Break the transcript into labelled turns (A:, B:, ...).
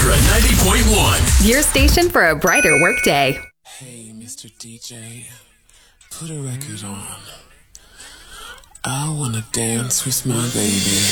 A: Ultra 90.1.
B: Your station for a brighter workday.
C: Hey, Mr. DJ, put a record on. I wanna dance with my baby.